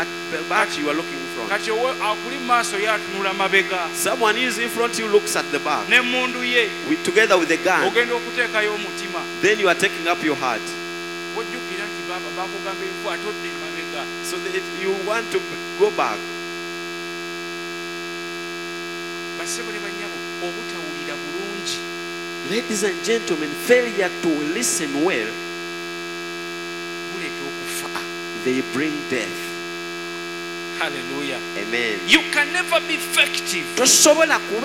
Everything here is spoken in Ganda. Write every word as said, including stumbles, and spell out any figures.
at the back you are looking front. kati owe akuli maaso yatunula mabega Someone who is in front you looks at the back. n'emmundu ye With, together with the gun, ogenda okuteekayo omutima then you are taking up your heart. ojjukira nti baba bakugamba ebifu atodde emabega So that you want to go back. basebo ne bannyabo obutawulira bulungi Ladies and gentlemen, failure to listen well, buleeta okufa. they bring death. Hallelujah. Amen. You can never be effective Tosobola